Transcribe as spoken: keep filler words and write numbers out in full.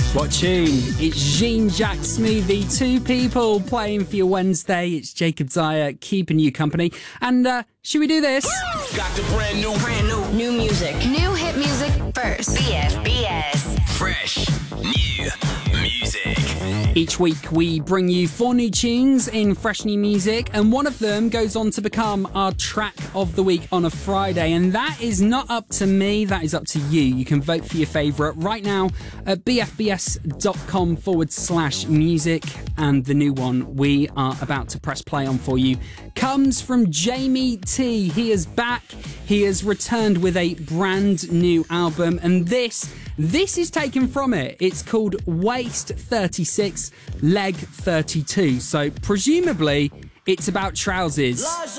What tune? It's Jean-Jacques Smoothie. Two people playing for your Wednesday. It's Jacob Dyer keeping you company. And uh, should we do this? Got the brand new, brand new, new music. New hit music first. B F B S. Fresh, new music. Each week we bring you four new tunes in fresh new music, and one of them goes on to become our track of the week on a Friday. And that is not up to me, that is up to you. You can vote for your favourite right now at bfbs.com forward slash music. And the new one we are about to press play on for you comes from Jamie T. He is back. He has returned with a brand new album, and this This is taken from it. It's called Waist thirty-six, Leg thirty-two. So presumably it's about trousers.